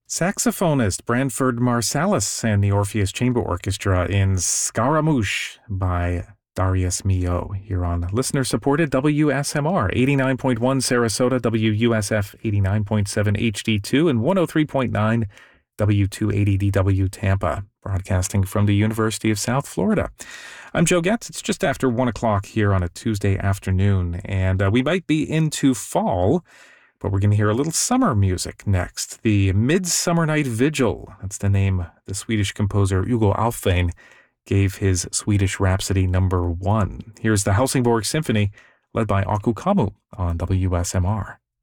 Saxophonist Branford Marsalis and the Orpheus Chamber Orchestra in Scaramouche by Darius Milhaud here on listener-supported WSMR 89.1 Sarasota, WUSF 89.7 HD2, and 103.9 W280DW Tampa, broadcasting from the University of South Florida. I'm Joe Getz. It's just after 1 o'clock here on a Tuesday afternoon, and we might be into fall, but we're going to hear a little summer music next. The Midsummer Night Vigil, that's the name the Swedish composer Hugo Alfvén gave his Swedish Rhapsody No. 1. Here's the Helsingborg Symphony, led by Aku Kammu on WSMR.